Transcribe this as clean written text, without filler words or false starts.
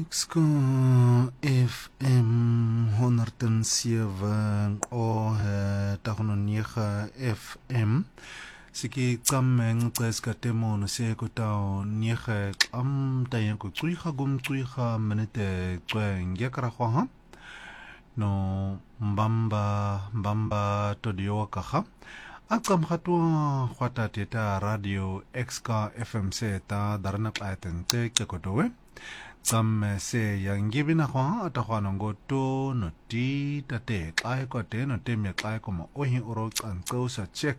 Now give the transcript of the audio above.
Ska FM 107 o tagononega FM siki qammeng qeska temono se kutao niege qam tayen ku tsuiga gumtsuiga minute qwenge karakhwa no mbamba todio kaha aqam khatwa khwata teta radio xka FM se ta darna qaten te kotowe Sam se yangibi na kwa atakhwana ngoto no ti tate kai ko te no te me kai ko mo ohin uro kanko sa check